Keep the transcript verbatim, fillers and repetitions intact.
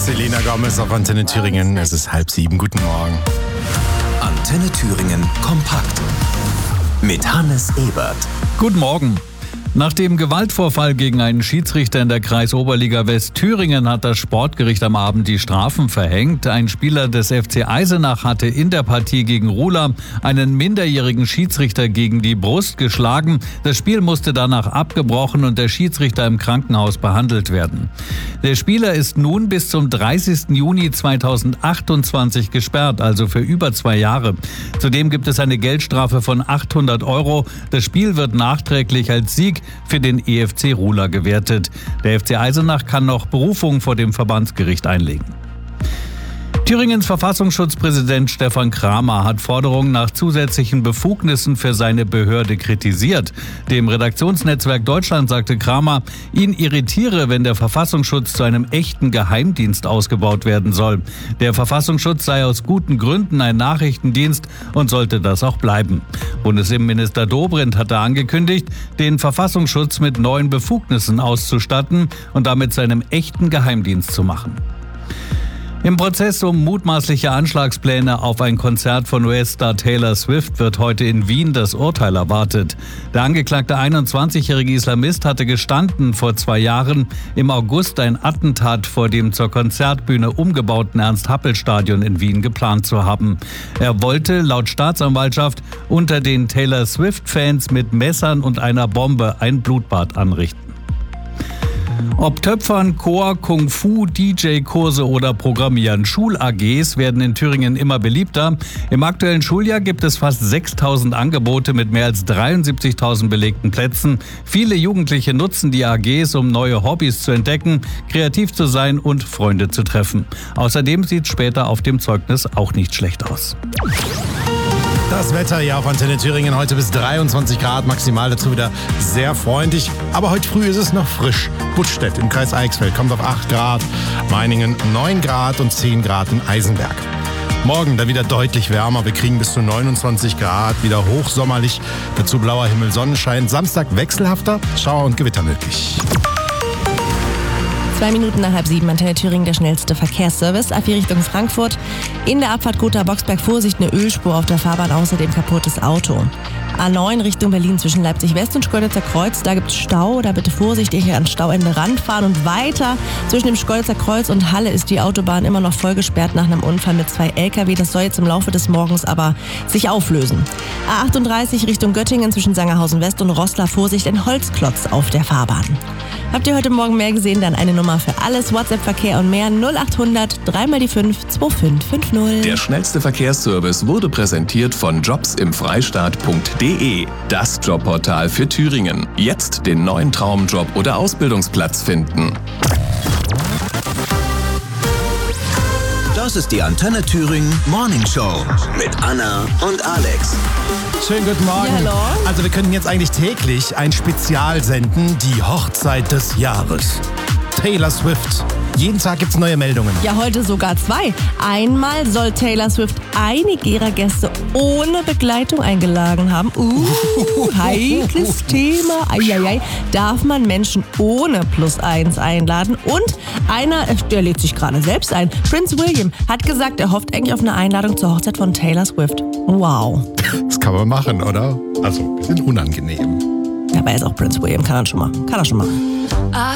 Selena Gomez auf Antenne Thüringen. Es ist halb sieben. Guten Morgen. Antenne Thüringen kompakt mit Hannes Ebert. Guten Morgen. Nach dem Gewaltvorfall gegen einen Schiedsrichter in der Kreisoberliga Westthüringen hat das Sportgericht am Abend die Strafen verhängt. Ein Spieler des F C Eisenach hatte in der Partie gegen Ruhla einen minderjährigen Schiedsrichter gegen die Brust geschlagen. Das Spiel musste danach abgebrochen und der Schiedsrichter im Krankenhaus behandelt werden. Der Spieler ist nun bis zum dreißigsten Juni zweitausendachtundzwanzig gesperrt, also für über zwei Jahre. Zudem gibt es eine Geldstrafe von achthundert Euro. Das Spiel wird nachträglich als Sieg für den E F C Ruhla gewertet. Der F C Eisenach kann noch Berufung vor dem Verbandsgericht einlegen. Thüringens Verfassungsschutzpräsident Stefan Kramer hat Forderungen nach zusätzlichen Befugnissen für seine Behörde kritisiert. Dem Redaktionsnetzwerk Deutschland sagte Kramer, ihn irritiere, wenn der Verfassungsschutz zu einem echten Geheimdienst ausgebaut werden soll. Der Verfassungsschutz sei aus guten Gründen ein Nachrichtendienst und sollte das auch bleiben. Bundesinnenminister Dobrindt hatte angekündigt, den Verfassungsschutz mit neuen Befugnissen auszustatten und damit zu einem echten Geheimdienst zu machen. Im Prozess um mutmaßliche Anschlagspläne auf ein Konzert von U S-Star Taylor Swift wird heute in Wien das Urteil erwartet. Der angeklagte einundzwanzigjährige Islamist hatte gestanden, vor zwei Jahren im August ein Attentat vor dem zur Konzertbühne umgebauten Ernst-Happel-Stadion in Wien geplant zu haben. Er wollte laut Staatsanwaltschaft unter den Taylor Swift-Fans mit Messern und einer Bombe ein Blutbad anrichten. Ob Töpfern, Chor, Kung-Fu, D J-Kurse oder Programmieren, Schul-A Gs werden in Thüringen immer beliebter. Im aktuellen Schuljahr gibt es fast sechstausend Angebote mit mehr als dreiundsiebzigtausend belegten Plätzen. Viele Jugendliche nutzen die A Gs, um neue Hobbys zu entdecken, kreativ zu sein und Freunde zu treffen. Außerdem sieht es später auf dem Zeugnis auch nicht schlecht aus. Das Wetter hier auf Antenne Thüringen heute bis dreiundzwanzig Grad, maximal dazu wieder sehr freundlich. Aber heute früh ist es noch frisch. Buttstedt im Kreis Eichsfeld kommt auf acht Grad, Meiningen neun Grad und zehn Grad in Eisenberg. Morgen dann wieder deutlich wärmer, wir kriegen bis zu neunundzwanzig Grad, wieder hochsommerlich, dazu blauer Himmel, Sonnenschein. Samstag wechselhafter, Schauer und Gewitter möglich. Zwei Minuten nach halb sieben, Antenne Thüringen, der schnellste Verkehrsservice. A vier Richtung Frankfurt. In der Abfahrt Gotha-Boxberg Vorsicht, eine Ölspur auf der Fahrbahn, außerdem kaputtes Auto. A neun Richtung Berlin zwischen Leipzig-West und Schkeuditzer Kreuz. Da gibt es Stau, da bitte vorsichtig an Stauende ranfahren. Und weiter zwischen dem Schkeuditzer Kreuz und Halle ist die Autobahn immer noch voll gesperrt nach einem Unfall mit zwei L K W. Das soll jetzt im Laufe des Morgens aber sich auflösen. A achtunddreißig Richtung Göttingen zwischen Sangerhausen West und Roßla. Vorsicht, ein Holzklotz auf der Fahrbahn. Habt ihr heute Morgen mehr gesehen? Dann eine Nummer für alles, WhatsApp-Verkehr und mehr null achthundert drei mal die fünf zwei fünf fünf null. Der schnellste Verkehrsservice wurde präsentiert von jobs im freistaat punkt de. Das Jobportal für Thüringen. Jetzt den neuen Traumjob oder Ausbildungsplatz finden. Das ist die Antenne Thüringen Morning Show mit Anna und Alex. Schönen guten Morgen. Ja, hallo. Also wir könnten jetzt eigentlich täglich ein Spezial senden, die Hochzeit des Jahres. Taylor Swift. Jeden Tag gibt's neue Meldungen. Ja, heute sogar zwei. Einmal soll Taylor Swift einige ihrer Gäste ohne Begleitung eingeladen haben. Uh, heikles Thema. Eieiei. Darf man Menschen ohne Plus eins einladen? Und einer, der lädt sich gerade selbst ein. Prince William hat gesagt, er hofft eigentlich auf eine Einladung zur Hochzeit von Taylor Swift. Wow. Das kann man machen, oder? Also, ein bisschen unangenehm. Ja, aber er ist auch Prince William. Kann er schon machen. Kann er schon machen.